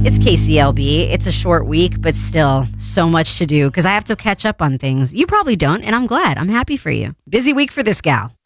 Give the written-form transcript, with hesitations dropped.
It's KCLB. It's a short week, but still so much to do because I have to catch up on things. You probably don't, and I'm glad. I'm happy for you. Busy week for this gal.